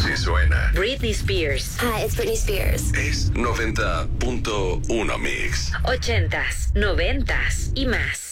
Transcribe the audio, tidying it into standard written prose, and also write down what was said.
Si suena. Britney Spears. Hi, it's Britney Spears. Es 90.1 Mix. 80s, 90s y más.